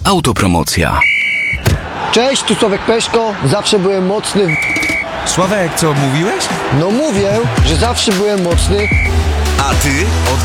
Autopromocja. Cześć, tu Sławek Peszko. Zawsze byłem mocny. Sławek, co mówiłeś? No mówię, że zawsze byłem mocny. A ty od